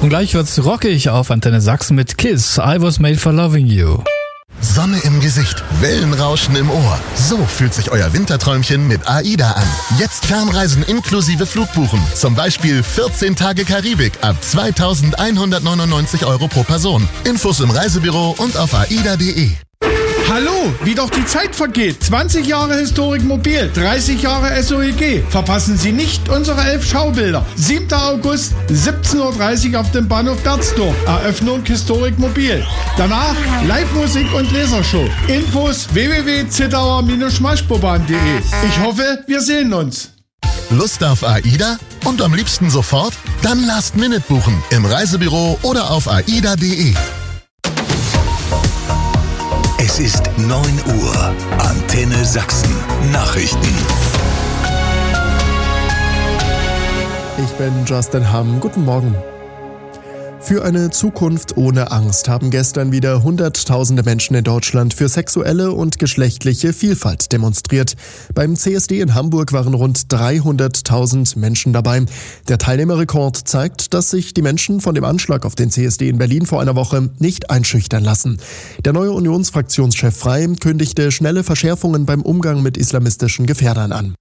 Und gleich wird's rockig auf Antenne Sachsen mit Kiss, I Was Made for Loving You. Sonne im Gesicht, Wellenrauschen im Ohr. So fühlt sich euer Winterträumchen mit AIDA an. Jetzt Fernreisen inklusive Flugbuchen. Zum Beispiel 14 Tage Karibik ab 2.199 € pro Person. Infos im Reisebüro und auf aida.de. Hallo, wie doch die Zeit vergeht. 20 Jahre Historik Mobil, 30 Jahre SOEG. Verpassen Sie nicht unsere 11 Schaubilder. 7. August, 17.30 Uhr auf dem Bahnhof Berzdorf. Eröffnung Historik Mobil. Danach Live-Musik und Lasershow. Infos www.zittauer-schmaschbobahn.de. Ich hoffe, wir sehen uns. Lust auf AIDA? Und am liebsten sofort? Dann Last-Minute buchen im Reisebüro oder auf aida.de. Es ist 9 Uhr. Antenne Sachsen. Nachrichten. Ich bin Justin Hamm. Guten Morgen. Für eine Zukunft ohne Angst haben gestern wieder Hunderttausende Menschen in Deutschland für sexuelle und geschlechtliche Vielfalt demonstriert. Beim CSD in Hamburg waren rund 300.000 Menschen dabei. Der Teilnehmerrekord zeigt, dass sich die Menschen von dem Anschlag auf den CSD in Berlin vor einer Woche nicht einschüchtern lassen. Der neue Unionsfraktionschef Frey kündigte schnelle Verschärfungen beim Umgang mit islamistischen Gefährdern an.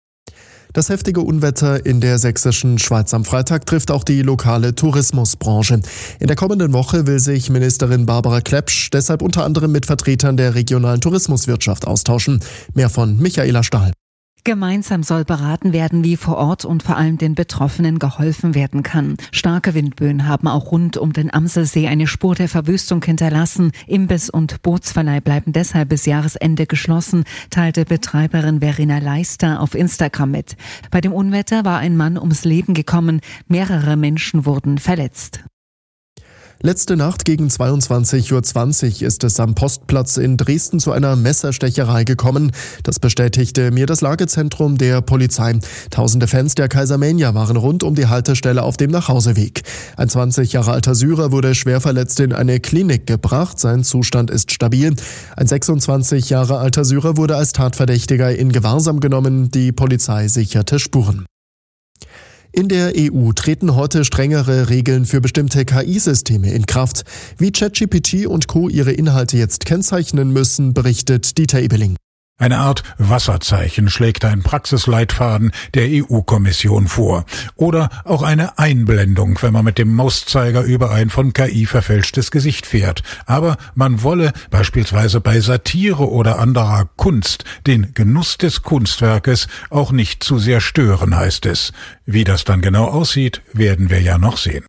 Das heftige Unwetter in der sächsischen Schweiz am Freitag trifft auch die lokale Tourismusbranche. In der kommenden Woche will sich Ministerin Barbara Klepsch deshalb unter anderem mit Vertretern der regionalen Tourismuswirtschaft austauschen. Mehr von Michaela Stahl. Gemeinsam soll beraten werden, wie vor Ort und vor allem den Betroffenen geholfen werden kann. Starke Windböen haben auch rund um den Amselsee eine Spur der Verwüstung hinterlassen. Imbiss- und Bootsverleih bleiben deshalb bis Jahresende geschlossen, teilte Betreiberin Verena Leister auf Instagram mit. Bei dem Unwetter war ein Mann ums Leben gekommen, mehrere Menschen wurden verletzt. Letzte Nacht gegen 22.20 Uhr ist es am Postplatz in Dresden zu einer Messerstecherei gekommen. Das bestätigte mir das Lagezentrum der Polizei. Tausende Fans der Kaisermania waren rund um die Haltestelle auf dem Nachhauseweg. Ein 20 Jahre alter Syrer wurde schwer verletzt in eine Klinik gebracht. Sein Zustand ist stabil. Ein 26 Jahre alter Syrer wurde als Tatverdächtiger in Gewahrsam genommen. Die Polizei sicherte Spuren. In der EU treten heute strengere Regeln für bestimmte KI-Systeme in Kraft. Wie ChatGPT und Co. ihre Inhalte jetzt kennzeichnen müssen, berichtet Dieter Ebeling. Eine Art Wasserzeichen schlägt ein Praxisleitfaden der EU-Kommission vor. Oder auch eine Einblendung, wenn man mit dem Mauszeiger über ein von KI verfälschtes Gesicht fährt. Aber man wolle beispielsweise bei Satire oder anderer Kunst den Genuss des Kunstwerkes auch nicht zu sehr stören, heißt es. Wie das dann genau aussieht, werden wir ja noch sehen.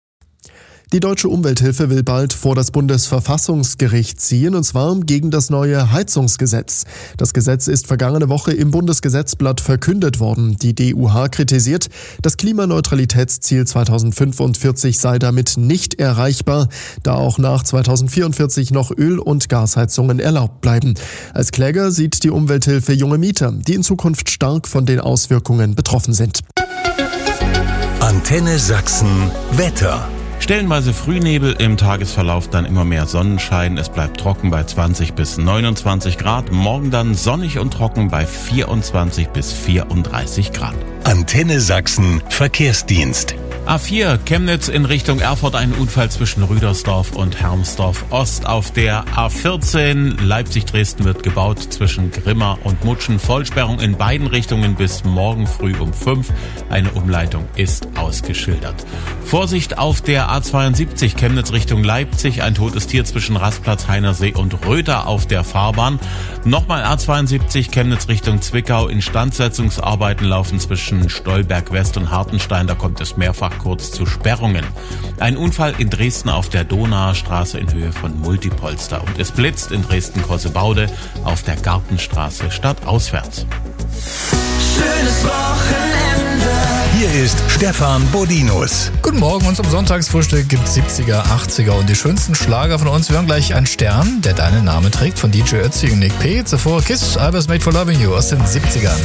Die Deutsche Umwelthilfe will bald vor das Bundesverfassungsgericht ziehen, und zwar gegen das neue Heizungsgesetz. Das Gesetz ist vergangene Woche im Bundesgesetzblatt verkündet worden. Die DUH kritisiert, das Klimaneutralitätsziel 2045 sei damit nicht erreichbar, da auch nach 2044 noch Öl- und Gasheizungen erlaubt bleiben. Als Kläger sieht die Umwelthilfe junge Mieter, die in Zukunft stark von den Auswirkungen betroffen sind. Antenne Sachsen Wetter. Stellenweise Frühnebel, im Tagesverlauf dann immer mehr Sonnenschein. Es bleibt trocken bei 20 bis 29 Grad. Morgen dann sonnig und trocken bei 24 bis 34 Grad. Antenne Sachsen Verkehrsdienst. A4 Chemnitz in Richtung Erfurt, ein Unfall zwischen Rüdersdorf und Hermsdorf Ost. Auf der A14 Leipzig-Dresden wird gebaut zwischen Grimma und Mutschen. Vollsperrung in beiden Richtungen bis morgen früh um 5. Eine Umleitung ist ausgeschildert. Vorsicht auf der A72 Chemnitz Richtung Leipzig. Ein totes Tier zwischen Rastplatz Heinersee und Röther auf der Fahrbahn. Nochmal A72 Chemnitz Richtung Zwickau. Instandsetzungsarbeiten laufen zwischen Stolberg West und Hartenstein. Da kommt es mehrfach kurz zu Sperrungen. Ein Unfall in Dresden auf der Donauer Straße in Höhe von Multipolster. Und es blitzt in Dresden-Kossebaude auf der Gartenstraße stadtauswärts. Schönes Wochenende. Hier ist Stefan Bodinus. Guten Morgen, uns zum Sonntagsfrühstück gibt's 70er, 80er und die schönsten Schlager von uns. Wir hören gleich einen Stern, der deinen Namen trägt, von DJ Ötzi und Nick P. Zuvor Kiss, I Was Made for Loving You aus den 70ern.